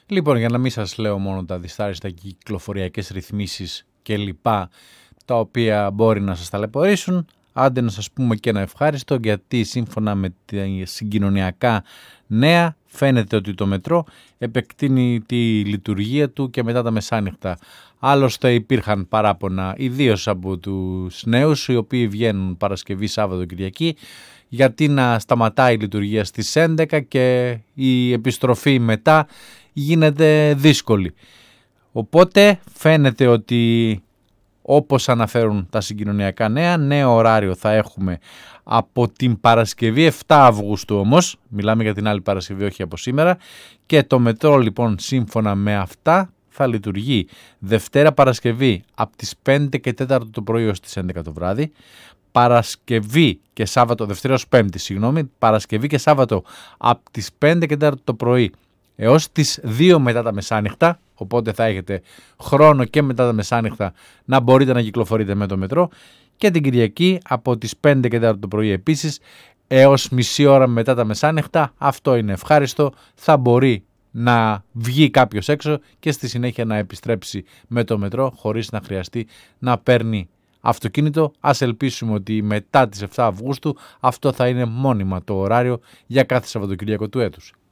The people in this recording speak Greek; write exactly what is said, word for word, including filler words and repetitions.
Λοιπόν, για να μην σας λέω μόνο τα δυσάρεστα κυκλοφοριακές ρυθμίσεις και λοιπά, τα οποία μπορεί να σας ταλαιπωρήσουν, άντε να σας πούμε και ένα ευχάριστο, γιατί σύμφωνα με τα συγκοινωνιακά νέα φαίνεται ότι το μετρό επεκτείνει τη λειτουργία του και μετά τα μεσάνυχτα. Άλλωστε υπήρχαν παράπονα ιδίως από τους νέους, οι οποίοι βγαίνουν Παρασκευή, Σάββατο, Κυριακή, γιατί να σταματάει η λειτουργία στις έντεκα και η επιστροφή μετά γίνεται δύσκολη. Οπότε φαίνεται ότι, όπως αναφέρουν τα συγκοινωνιακά νέα, νέο ωράριο θα έχουμε από την Παρασκευή επτά Αυγούστου όμως, μιλάμε για την άλλη Παρασκευή, όχι από σήμερα, και το μετρό λοιπόν σύμφωνα με αυτά θα λειτουργεί Δευτέρα Παρασκευή από τις πέντε και τέσσερα το πρωί ως τις έντεκα το βράδυ, Παρασκευή και Σάββατο, Δευτέρα ως Πέμπτη, συγγνώμη, Παρασκευή και Σάββατο από τις πέντε και τέσσερα το πρωί έως τις δύο μετά τα μεσάνυχτα, οπότε θα έχετε χρόνο και μετά τα μεσάνυχτα να μπορείτε να κυκλοφορείτε με το μετρό, και την Κυριακή από τις πέντε και τέσσερα το πρωί επίσης έως μισή ώρα μετά τα μεσάνυχτα. Αυτό είναι ευχάριστο, θα μπορεί να βγει κάποιος έξω και στη συνέχεια να επιστρέψει με το μετρό χωρίς να χρειαστεί να παίρνει αυτοκίνητο. Ας ελπίσουμε ότι μετά τις επτά Αυγούστου αυτό θα είναι μόνιμα το ωράριο για κάθε Σαββατοκύριακο του έτους.